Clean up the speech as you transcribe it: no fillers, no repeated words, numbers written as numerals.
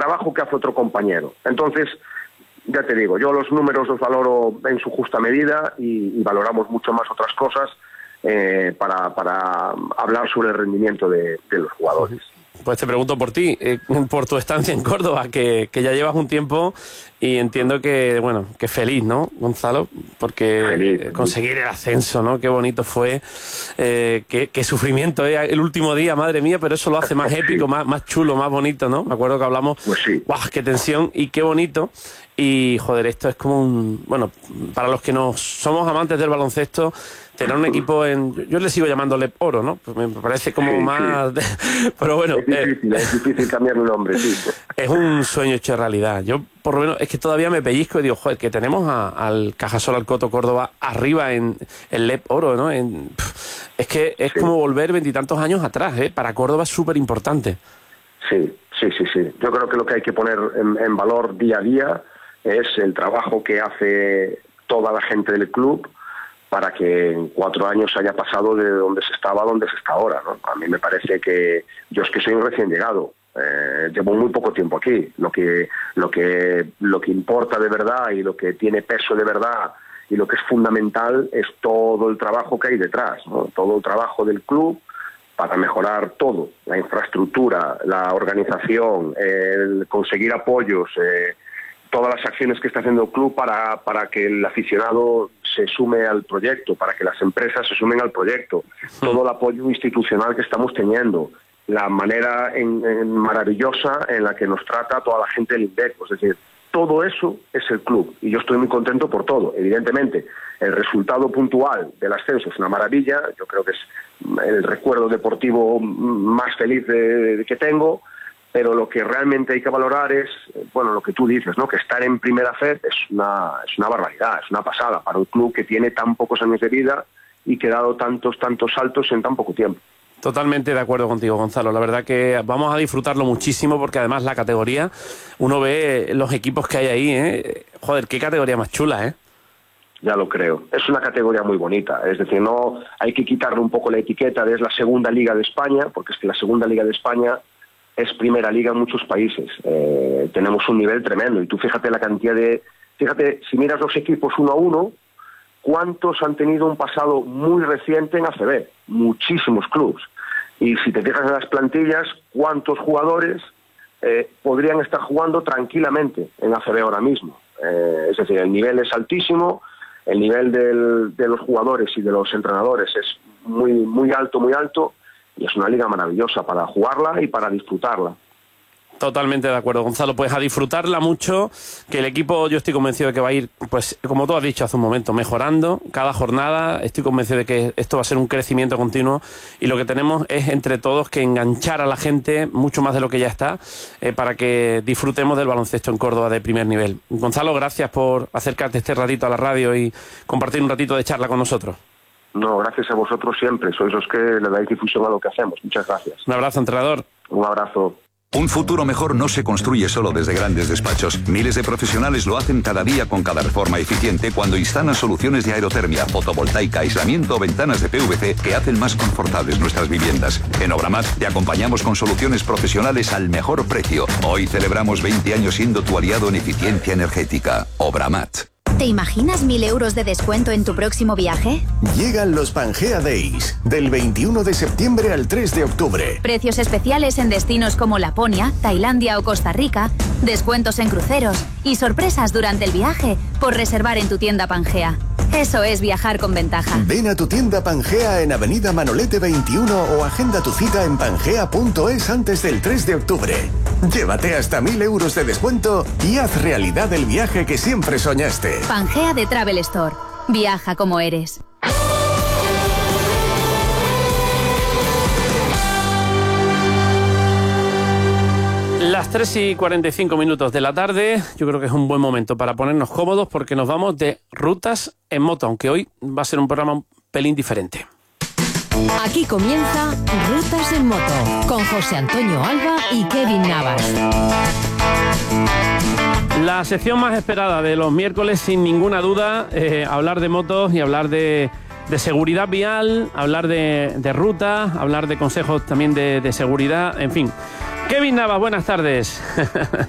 trabajo que hace otro compañero. Entonces, ya te digo, yo los números los valoro en su justa medida y valoramos mucho más otras cosas para hablar sobre el rendimiento de los jugadores. Pues te pregunto por ti, por tu estancia en Córdoba, que ya llevas un tiempo y entiendo que, bueno, que feliz, ¿no, Gonzalo? Porque feliz. Conseguir el ascenso, ¿no? Qué bonito fue, qué sufrimiento, el último día, madre mía, pero eso lo hace más épico, más chulo, más bonito, ¿no? Me acuerdo que hablamos, pues sí. ¡Guau, qué tensión y qué bonito! Y, joder, esto es como un... Bueno, para los que no somos amantes del baloncesto, tener un equipo yo le sigo llamando LEP Oro, ¿no? Pues me parece como más... Sí. Pero bueno... Es difícil cambiar el nombre, sí. Es un sueño hecho realidad. Yo, por lo menos, es que todavía me pellizco y digo, joder, que tenemos al Cajasol Alcoto Córdoba arriba en el LEP Oro, ¿no? Es que es como volver 20 y tantos años atrás, ¿eh? Para Córdoba es súper importante. Sí. Yo creo que lo que hay que poner en valor día a día es el trabajo que hace toda la gente del club para que en 4 años haya pasado de donde se estaba a donde se está ahora, ¿no? A mí me parece que yo es que soy un recién llegado, llevo muy poco tiempo aquí. Lo que importa de verdad y lo que tiene peso de verdad y lo que es fundamental es todo el trabajo que hay detrás, ¿no? Todo el trabajo del club para mejorar todo, la infraestructura, la organización, el conseguir apoyos, todas las acciones que está haciendo el club para que el aficionado se sume al proyecto, para que las empresas se sumen al proyecto, todo el apoyo institucional que estamos teniendo, la manera maravillosa en la que nos trata toda la gente del INDEC, es decir, todo eso es el club y yo estoy muy contento por todo. Evidentemente, el resultado puntual del ascenso es una maravilla, yo creo que es el recuerdo deportivo más feliz que tengo, pero lo que realmente hay que valorar es, bueno, lo que tú dices, ¿no? Que estar en Primera Fed es una barbaridad, es una pasada para un club que tiene tan pocos años de vida y que ha dado tantos saltos en tan poco tiempo. Totalmente de acuerdo contigo, Gonzalo. La verdad que vamos a disfrutarlo muchísimo porque además la categoría, uno ve los equipos que hay ahí, ¿eh? Joder, qué categoría más chula, ¿eh? Ya lo creo. Es una categoría muy bonita. Es decir, no hay que quitarle un poco la etiqueta de es la segunda liga de España, porque es que la segunda liga de España es primera liga en muchos países. Tenemos un nivel tremendo y tú fíjate la cantidad fíjate, si miras los equipos uno a uno, ¿cuántos han tenido un pasado muy reciente en ACB? Muchísimos clubes. Y si te fijas en las plantillas, ¿cuántos jugadores podrían estar jugando tranquilamente en ACB ahora mismo? Es decir, el nivel es altísimo, el nivel de los jugadores y de los entrenadores es muy alto, y es una liga maravillosa para jugarla y para disfrutarla. Totalmente de acuerdo, Gonzalo. Pues a disfrutarla mucho, que el equipo yo estoy convencido de que va a ir, pues como tú has dicho hace un momento, mejorando cada jornada. Estoy convencido de que esto va a ser un crecimiento continuo y lo que tenemos es entre todos que enganchar a la gente mucho más de lo que ya está para que disfrutemos del baloncesto en Córdoba de primer nivel. Gonzalo, gracias por acercarte este ratito a la radio y compartir un ratito de charla con nosotros. No, gracias a vosotros siempre, sois los que le dais difusión a lo que hacemos. Muchas gracias. Un abrazo, entrenador. Un abrazo. Un futuro mejor no se construye solo desde grandes despachos. Miles de profesionales lo hacen cada día con cada reforma eficiente cuando instalan soluciones de aerotermia, fotovoltaica, aislamiento o ventanas de PVC que hacen más confortables nuestras viviendas. En Obramat te acompañamos con soluciones profesionales al mejor precio. Hoy celebramos 20 años siendo tu aliado en eficiencia energética. Obramat. ¿Te imaginas 1.000 euros de descuento en tu próximo viaje? Llegan los Pangea Days, del 21 de septiembre al 3 de octubre. Precios especiales en destinos como Laponia, Tailandia o Costa Rica, descuentos en cruceros y sorpresas durante el viaje por reservar en tu tienda Pangea. Eso es viajar con ventaja. Ven a tu tienda Pangea en Avenida Manolete 21 o agenda tu cita en pangea.es antes del 3 de octubre. Llévate hasta 1.000 euros de descuento y haz realidad el viaje que siempre soñaste. Pangea de Travel Store. Viaja como eres. Las 3:45 de la tarde, yo creo que es un buen momento para ponernos cómodos porque nos vamos de rutas en moto, aunque hoy va a ser un programa un pelín diferente. Aquí comienza Rutas en Moto, con José Antonio Alba y Kevin Navas. La sección más esperada de los miércoles, sin ninguna duda, hablar de motos y hablar de seguridad vial, hablar de ruta, hablar de consejos también de seguridad, en fin. Kevin Navas, buenas tardes.